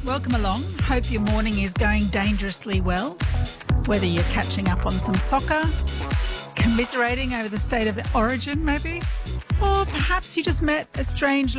Welcome along. Hope your morning is going dangerously well. Whether you're catching up on some soccer, commiserating over the state of origin maybe, or perhaps you just met a strange